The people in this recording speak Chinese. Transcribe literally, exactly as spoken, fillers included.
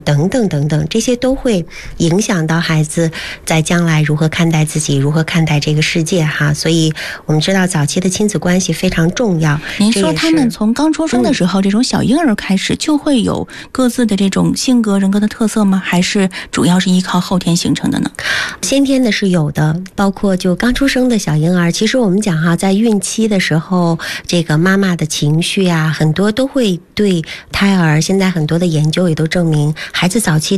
等等等等，这些都会影响到孩子在将来如何看待自己，如何看待这个世界哈。所以我们知道早期的亲子关系非常重要。 您说他们从刚出生的时候、嗯、这种小婴儿开始就会有各自的这种性格人格的特色吗？还是主要是依靠后天形成的呢？ 先天的是有的，包括就刚出生的小婴儿，其实我们讲哈，在孕期的时候，这个妈妈的情绪啊，很多都会对胎儿，现在很多的研究也都证明孩子早期